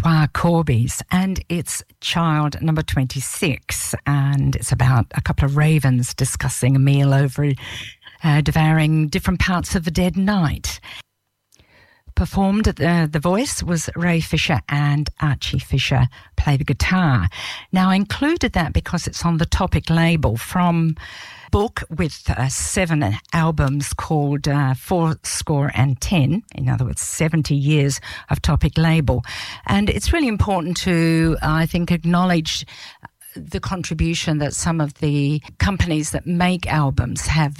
Repertoire Corbies, and it's child number 26, and it's about a couple of ravens discussing a meal over devouring different parts of the dead night. Performed, the voice was Ray Fisher and Archie Fisher play the guitar. Now, I included that because it's on the Topic label from book with 7 albums called 410, in other words, 70 years of Topic label. And it's really important to, I think, acknowledge the contribution that some of the companies that make albums have